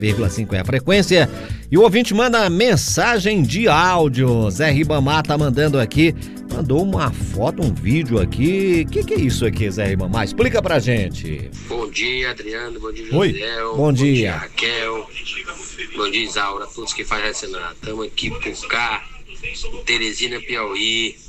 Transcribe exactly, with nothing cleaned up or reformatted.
vírgula cinco é a frequência. E o ouvinte manda mensagem de áudio. Zé Ribamar tá mandando aqui. Mandou uma foto, um vídeo aqui. O que, que é isso aqui, Zé Ribamar? Explica pra gente. Bom dia, Adriano. Bom dia, Oi. José. Bom, bom dia. dia, Raquel. Bom dia, Isaura. Todos que fazem essa. Estamos aqui por cá, em Teresina, Piauí.